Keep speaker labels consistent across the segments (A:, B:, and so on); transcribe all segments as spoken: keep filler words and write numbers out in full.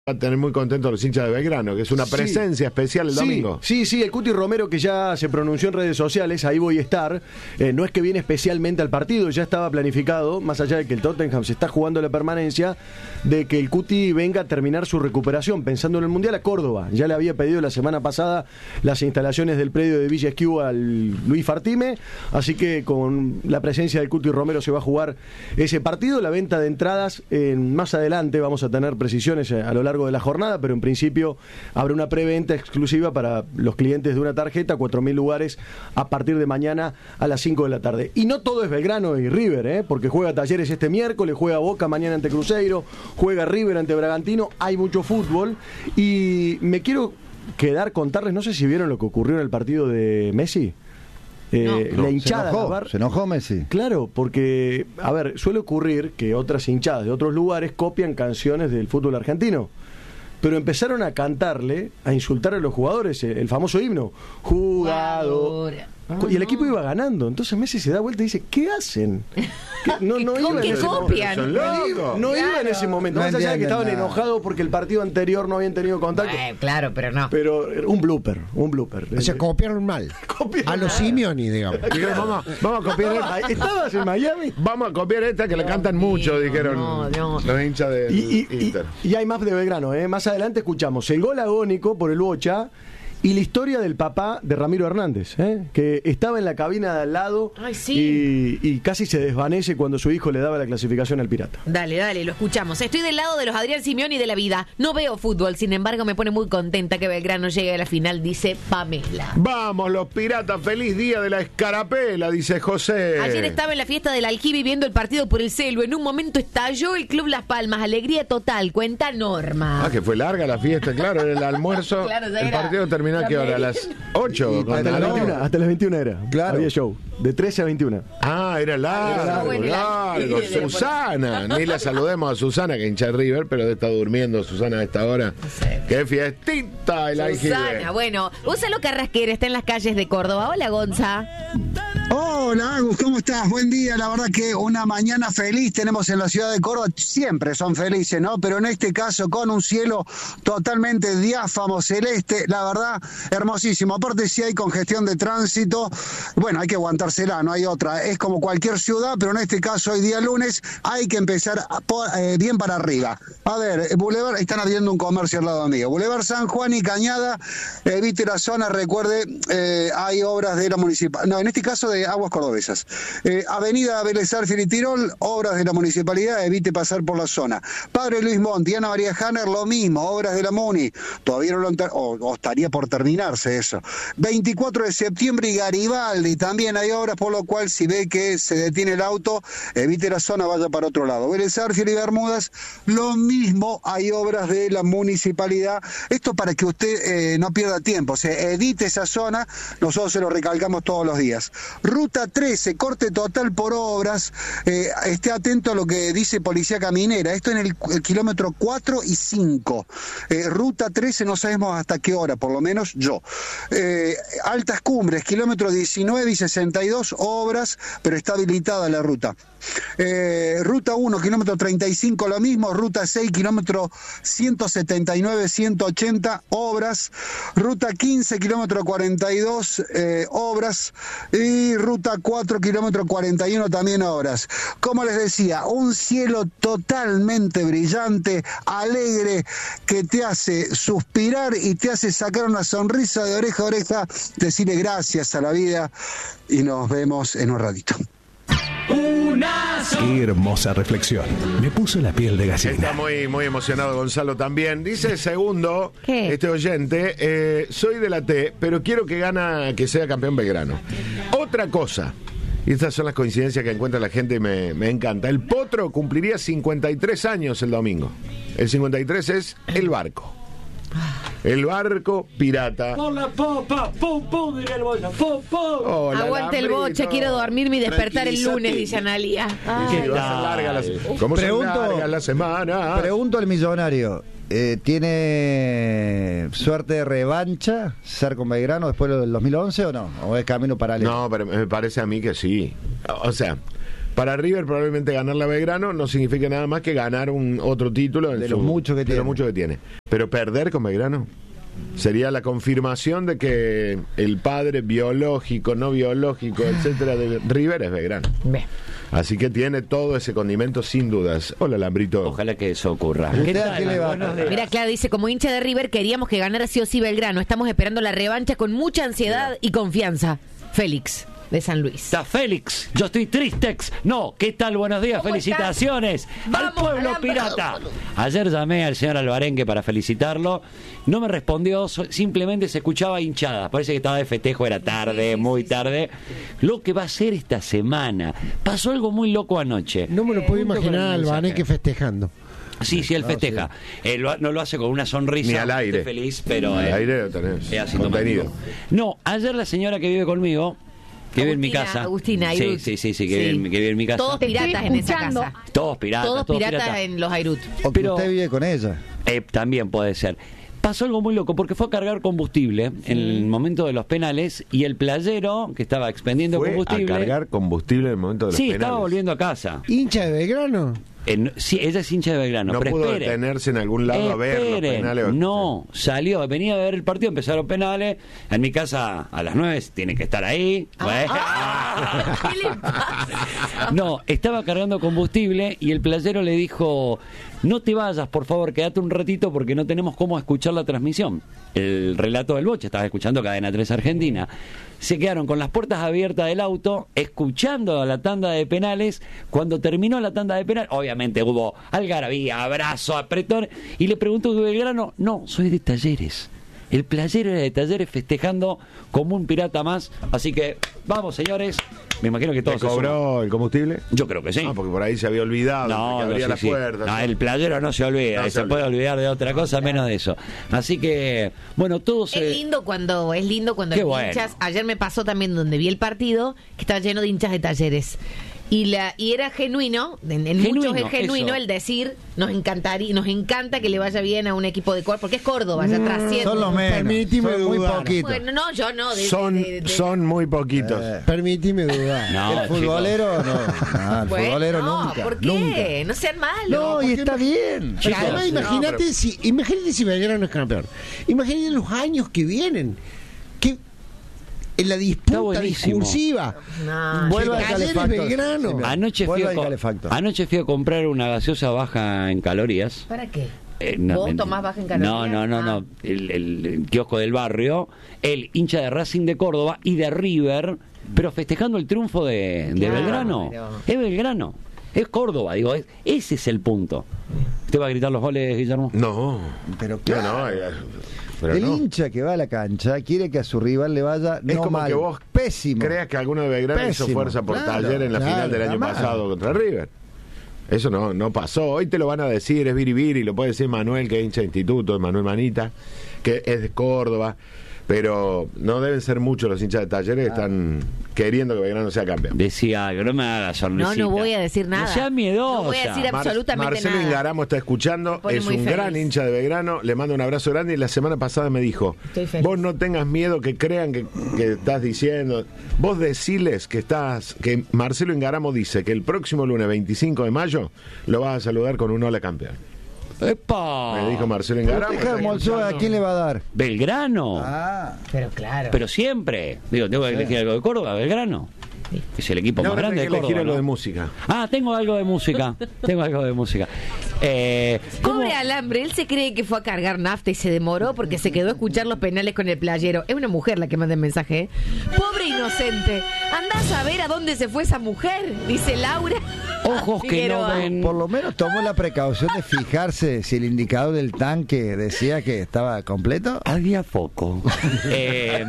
A: a tener muy contentos los hinchas de Belgrano, que es una presencia sí. especial el
B: sí,
A: domingo.
B: Sí, sí, el Cuti Romero, que ya se pronunció en redes sociales, ahí voy a estar. Eh, no es que viene especialmente al partido, ya estaba planificado, más allá de que el Tottenham se está jugando la permanencia, de que el Cuti venga a terminar su recuperación, pensando en el Mundial, a Córdoba. Ya le había pedido la semana pasada las instalaciones del predio de Villa Esquiú al Luis Fartime, así que con la presencia del Cuti Romero se va a jugar ese partido. La venta de entradas, eh, más adelante vamos a tener precisiones a lo largo de la jornada, pero en principio habrá una preventa exclusiva para los clientes de una tarjeta, cuatro mil lugares a partir de mañana a las cinco de la tarde. Y no todo es Belgrano y River, ¿eh? porque juega Talleres este miércoles, juega Boca mañana ante Cruzeiro, juega River ante Bragantino, hay mucho fútbol y me quiero quedar contarles, no sé si vieron lo que ocurrió en el partido de Messi. Eh,
C: no,
B: la hinchada
C: se enojó,
B: Bar...
C: se enojó Messi.
B: Claro, porque, a ver, suele ocurrir que otras hinchadas de otros lugares copian canciones del fútbol argentino, pero empezaron a cantarle, a insultar a los jugadores, el famoso himno, jugador. Oh, y el equipo iba ganando, entonces Messi se da vuelta y dice, ¿qué hacen? ¿Qué? No, no iba en ese
D: copian?
B: momento. No, iba, no
D: claro.
B: iba en ese momento.
C: No
B: Más allá de que estaban
C: nada.
B: enojados porque el partido anterior no habían tenido contacto.
D: Eh, claro, pero no.
B: Pero un blooper, un blooper.
E: O sea, copiaron mal.
B: Copiaron
E: a los Simeoni, digamos.
A: Dijeron, vamos, vamos a copiar esta.
B: ¿Estabas en Miami?
A: Vamos a copiar esta que le cantan mucho, dijeron
D: no, no.
A: los hinchas de
B: Y, y,
A: Inter.
B: y, y hay más de Belgrano, ¿eh? Más adelante escuchamos el gol agónico por el Bocha y la historia del papá de Ramiro Hernández, ¿eh? que estaba en la cabina de al lado.
D: Ay, sí.
B: y, y casi se desvanece cuando su hijo le daba la clasificación al Pirata.
D: Dale, dale, lo escuchamos. Estoy del lado de los Adrián Simeoni de la vida. No veo fútbol, sin embargo me pone muy contenta que Belgrano llegue a la final, dice Pamela.
A: Vamos los piratas, feliz día de la escarapela, dice José.
D: Ayer estaba en la fiesta del Aljibi viendo el partido por el celo. En un momento estalló el Club Las Palmas. Alegría total, cuenta Norma.
A: Ah, que fue larga la fiesta, claro, era el almuerzo.
D: Claro, ya
A: el
D: era.
A: partido terminó a qué hora, a las ocho.
B: Hasta las veintiuna, hasta las veintiuna era.
C: Claro.
B: Había show. De trece a veintiuna.
A: Ah, era largo,
D: Era bueno,
A: largo.
D: era-
A: Susana, ni la saludemos a Susana, que hincha de River, pero debe estar durmiendo Susana a esta hora.
D: sé.
A: Qué fiestita el Aljibe.
D: Susana, bueno, Gonzalo Carrasquera está en las calles de Córdoba. Hola, Gonza.
F: Hola Agus, ¿cómo estás? Buen día, la verdad que una mañana feliz tenemos en la ciudad de Córdoba, siempre son felices, ¿no? Pero en este caso con un cielo totalmente diáfano, celeste, la verdad, hermosísimo. Aparte si hay congestión de tránsito, bueno, hay que aguantársela, no hay otra. Es como cualquier ciudad, pero en este caso hoy día lunes hay que empezar a, por, eh, bien para arriba. A ver, Boulevard, están abriendo un comercio al lado mío. Boulevard San Juan y Cañada, evite la zona, recuerde, eh, hay obras de la municipalidad, no, en este caso de Aguas Cordobesas. Eh, Avenida Vélez Arfiel y Tirol, obras de la municipalidad, evite pasar por la zona. Padre Luis Montt, Diana María Hanner, lo mismo, obras de la Muni, todavía no lo han ter- o, o estaría por terminarse eso. veinticuatro de septiembre y Garibaldi, también hay obras, por lo cual si ve que se detiene el auto, evite la zona, vaya para otro lado. Vélez Arfiel y Bermudas, lo mismo, hay obras de la municipalidad. Esto para que usted eh, no pierda tiempo, o sea, evite esa zona, nosotros se lo recalcamos todos los días. Ruta trece, corte total por obras, eh, esté atento a lo que dice Policía Caminera, esto en el, el kilómetro cuatro y cinco, eh, Ruta trece no sabemos hasta qué hora, por lo menos yo. Eh, Altas Cumbres, kilómetro diecinueve y sesenta y dos, obras, pero está habilitada la ruta. Eh, ruta uno, kilómetro treinta y cinco, lo mismo. Ruta seis, kilómetro ciento setenta y nueve, ciento ochenta, obras. Ruta quince, kilómetro cuarenta y dos, eh, obras. Y ruta cuatro, kilómetro cuarenta y uno, también obras. Como les decía, un cielo totalmente brillante, alegre, que te hace suspirar y te hace sacar una sonrisa de oreja a oreja, decirle gracias a la vida y nos vemos en un ratito.
G: Qué hermosa reflexión. Me puso la piel de
A: Está
G: gallina.
A: muy, muy emocionado Gonzalo también. Dice segundo,
D: ¿Qué?
A: este oyente, eh, soy de la T, pero quiero que gana, que sea campeón Belgrano. Otra cosa, y estas son las coincidencias que encuentra la gente y me, me encanta. El Potro cumpliría cincuenta y tres años el domingo. El cincuenta y tres es el barco. El barco pirata.
H: Por la popa, pum, pum, diría el bocha, pum, pum.
A: Oh, la
D: Aguante el
A: lambrito.
D: boche, quiero dormirme y despertar el
A: Tranquilízate.
D: lunes, dice Analia.
A: Sí,
D: Ay.
A: va a ser larga la, ¿cómo son
C: Pregunto-
A: largas la semana?
C: Pregunto al millonario, eh, ¿tiene suerte de revancha ser con Belgrano después del dos mil once o no? ¿O es camino paralelo?
A: No, pero me parece a mí que sí. O sea, Para River probablemente ganar la Belgrano no significa nada más que ganar un otro título en
C: De
A: su-
C: los muchos que
A: de
C: tiene.
A: los muchos que tiene. Pero perder con Belgrano sería la confirmación de que el padre biológico, no biológico, etcétera, de River es Belgrano.
D: Ve.
A: Así que tiene todo ese condimento sin dudas. Hola, Lambrito.
I: Ojalá que eso ocurra.
C: ¿Usted
I: ¿Qué
C: a
I: tal?
C: quién le va?
I: Buenos días.
D: Mira, Clara dice, como hincha de River queríamos que ganara sí o sí Belgrano. Estamos esperando la revancha con mucha ansiedad y confianza. Félix, de San Luis.
I: Está Félix, yo estoy tristex. No, ¿qué tal? Buenos días,
D: ¿Cómo
I: felicitaciones
D: estás?
I: al
D: Vamos,
I: pueblo
D: Alambre.
I: pirata. Ayer llamé al señor Alvarenque para felicitarlo. No me respondió, so- simplemente se escuchaba hinchada. Parece que estaba de festejo, era tarde, muy tarde. Lo que va a ser esta semana. Pasó algo muy loco anoche.
E: No me lo puedo
I: Junto con
E: imaginar
I: el
E: al
I: mensaje.
E: Baneque festejando.
I: Sí, sí, él festeja. Él lo- no lo hace con una sonrisa.
A: Ni al aire.
I: Estoy feliz, pero
A: Al
I: eh,
A: aire lo tenés,
I: es asintomático.
A: contenido.
I: No, ayer la señora que vive conmigo, que vive en mi
D: Agustina,
I: casa.
D: Agustina,
I: sí,
D: Airut.
I: sí, sí, sí, que, Vive, en,
D: Sí.
I: que vive en mi casa.
D: Todos piratas en esa casa.
I: Todos piratas.
D: Todos piratas en los Airut.
C: O que
I: Pero-
C: usted vive con ella.
I: Eh, también puede ser. Pasó algo muy loco porque fue a cargar combustible en el momento de los penales y el playero que estaba expendiendo
A: Fue a
I: combustible.
A: cargar combustible en el momento de los
I: sí,
A: penales.
I: estaba volviendo a casa.
E: ¿Hincha de Belgrano?
I: Eh, no- sí, ella es hincha de Belgrano.
A: No
I: pero
A: pudo
I: espere.
A: detenerse en algún lado a ver los
I: Esperen.
A: penales. o-
I: No, salió, venía a ver el partido, empezaron penales. En mi casa a las nueve tiene que estar ahí. Bueno.
D: Ah, ¿qué le pasa?
I: No, estaba cargando combustible y el playero le dijo, no te vayas, por favor, quédate un ratito porque no tenemos cómo escuchar la transmisión. El relato del Boche, estaba escuchando Cadena tres Argentina. Se quedaron con las puertas abiertas del auto, escuchando la tanda de penales. Cuando terminó la tanda de penales, obviamente hubo algarabía, abrazo, apretón, y le preguntó de Belgrano, no, soy de Talleres. El playero era de Talleres festejando como un pirata más. Así que, vamos, señores. Me imagino que
A: ¿Te
I: todos se suman.
A: cobró el combustible?
I: Yo creo que sí.
A: Ah, porque por ahí se había olvidado
I: No,
A: que
I: no,
A: abría
I: sí,
A: las
I: sí.
A: puertas.
I: No, el playero no se olvida,
A: No
I: se,
A: se
I: puede
A: olvida.
I: olvidar de otra cosa menos de eso. Así que, bueno, todo se...
D: Es lindo cuando es lindo cuando
I: Qué
D: hay
I: bueno.
D: hinchas. Ayer me pasó también donde vi el partido que estaba lleno de hinchas de Talleres. Y la y era genuino, en, en
I: Genuino,
D: muchos es genuino
I: eso.
D: el decir, nos encantaría, nos encanta que le vaya bien a un equipo de Córdoba, porque es Córdoba, ya trasciende.
C: Son los menos.
E: Permitime
C: Son muy
E: dudar.
C: poquitos.
D: Bueno, no, yo no. de-
A: Son,
D: de- de-
A: son muy poquitos.
C: Eh,
E: Permitime dudar.
I: No,
C: el futbolero no. No, el
D: Bueno,
C: futbolero
D: no,
C: nunca.
D: ¿por qué?
C: Nunca.
D: No sean malos.
C: No, y
E: porque
C: está
E: me-
C: bien.
E: Pero además, imagínate
A: No, pero-
E: si, imagínate si Belgrano es campeón. Imagínate los años que vienen. Que en la disputa
I: buenísimo.
E: discursiva.
D: No,
C: Vuelva al
E: Talleres
C: calefactor.
E: Belgrano.
C: Sí, me-
I: Anoche fui,
C: Vuelva
I: a
C: al
I: co-
C: calefactor.
I: anoche fui a comprar una gaseosa baja en calorías.
D: ¿Para qué?
I: Eh, no,
D: ¿Vos
I: men-
D: tomás baja en calorías?
I: No, no, no,
D: Ah.
I: no. El, el- el kiosco del barrio, el hincha de Racing de Córdoba y de River, pero festejando el triunfo de, de
D: Claro,
I: Belgrano.
D: pero-
I: Es Belgrano. Es Córdoba, digo, es- ese es el punto. ¿Usted va a gritar los goles, Guillermo?
A: No.
C: Pero
A: No,
C: claro.
A: no, eh, pero
C: el
A: no.
C: hincha que va a la cancha quiere que a su rival le vaya
A: Es
C: no
A: como
C: mal,
A: que vos
C: pésimo.
A: creas que alguno de Belgrano hizo
C: Pésimo.
A: fuerza por
C: Claro,
A: Taller en la
E: claro,
A: final del año
C: jamás.
A: pasado contra River. Eso no, no pasó. Hoy te lo van a decir, es biribiri, lo puede decir Manuel, que es hincha de instituto, Manuel Manita, que es de Córdoba. Pero no deben ser muchos los hinchas de Talleres que están queriendo que Belgrano sea campeón.
I: Decía algo, no me haga
D: No,
I: sonrisita.
D: no voy a decir nada.
I: No sea miedosa.
D: No voy a decir
A: Mar-
D: absolutamente
A: Marcelo
D: nada.
A: Ingaramo está escuchando,
D: Me pone
A: es
D: muy
A: un
D: feliz.
A: gran hincha de Belgrano, le mando un abrazo grande y la semana pasada me dijo,
D: Estoy feliz.
A: vos no tengas miedo que crean que, que estás diciendo, vos deciles que estás, que Marcelo Ingaramo dice que el próximo lunes veinticinco de mayo lo vas a saludar con un hola campeón.
I: ¡Epa!
A: Me dijo Marcelo Ingaramo.
C: Deja de Monzó, ¿a quién le va a dar?
I: Belgrano.
C: Ah,
D: Pero claro.
I: Pero siempre. Digo, tengo que elegir algo de Córdoba, Belgrano. Es el equipo
A: No,
I: más
A: ahora
I: grande de
A: tenés que elegir
I: Córdoba.
A: algo
I: ¿no?
A: de música.
I: Ah, tengo algo de música. Tengo algo de música. Eh, ¿cómo?
D: Pobre Alambre, él se cree que fue a cargar nafta y se demoró porque se quedó a escuchar los penales con el playero. Es una mujer la que manda el mensaje, ¿eh? Pobre inocente. Andás a ver a dónde se fue esa mujer, dice Laura.
I: Ojos que no
D: Figueroa.
I: ven.
C: por lo menos tomó la precaución de fijarse si el indicador del tanque decía que estaba completo.
I: Había foco. Eh,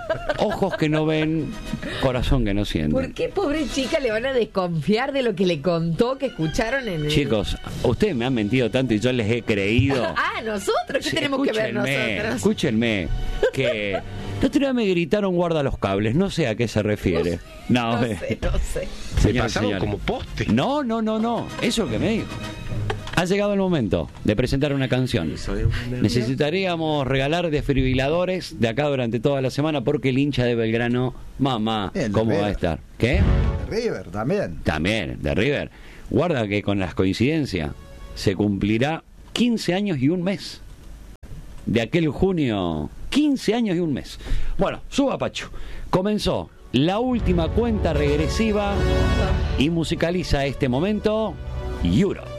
I: ojos que no ven, corazón que no siente.
D: ¿Por qué pobre chica le van a desconfiar de lo que le contó que escucharon en el...
I: Chicos, ustedes me han mentido tanto y yo les he creído.
D: Ah, nosotros, ¿qué
I: Sí,
D: tenemos que ver
I: escúchenme,
D: nosotros?
I: Escúchenme, que el otro día me gritaron guarda los cables, no sé a qué se refiere. No,
D: No
I: eh,
D: sé, no sé.
I: señores, señores.
J: poste.
I: No, no, no, no, eso que me dijo. Ha llegado el momento de presentar una canción. Necesitaríamos regalar desfibriladores de acá durante toda la semana porque el hincha de Belgrano, mamá,
C: El de
I: ¿cómo va a
C: Vera.
I: estar? ¿Qué?
C: River también.
I: También, de River. Guarda que con las coincidencias se cumplirá quince años y un mes. De aquel junio, quince años y un mes. Bueno, suba Pachu. Comenzó la última cuenta regresiva y musicaliza este momento Europe.